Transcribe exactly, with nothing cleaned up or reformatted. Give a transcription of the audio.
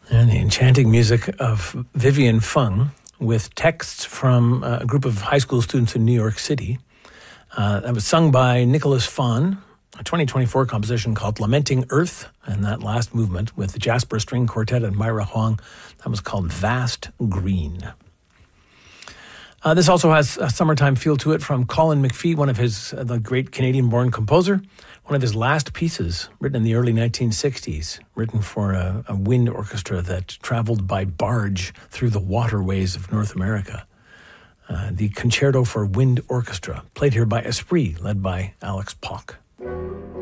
And the enchanting music of Vivian Fung with texts from a group of high school students in New York City. Uh, that was sung by Nicholas Fawn, a twenty twenty-four composition called Lamenting Earth, and that last movement with the Jasper String Quartet and Myra Huang, that was called Vast Green. Uh, this also has a summertime feel to it from Colin McPhee, one of his, uh, the great Canadian-born composer, one of his last pieces, written in the early nineteen sixties, written for a, a wind orchestra that traveled by barge through the waterways of North America. Uh, the Concerto for Wind Orchestra, played here by Esprit, led by Alex Pock.